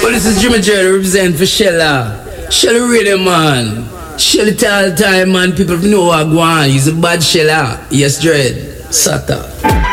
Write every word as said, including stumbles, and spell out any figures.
Well, this is Jimmy J represent for Shella. Shella Radio, man. Shella all the time, man. People know what I go on. He's a bad Shella. Yes, Dread. Sata.